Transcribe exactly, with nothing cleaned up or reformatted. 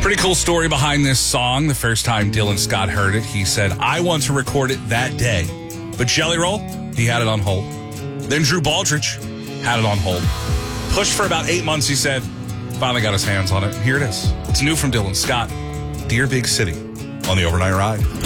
Pretty cool story behind this song. The first time Dylan Scott heard it, he said, I want to record it that day. But Jelly Roll, he had it on hold. Then Drew Baldridge had it on hold. Pushed for about eight months, he said. Finally got his hands on it. Here it is. It's new from Dylan Scott. Dear Big City on the Overnight Ride.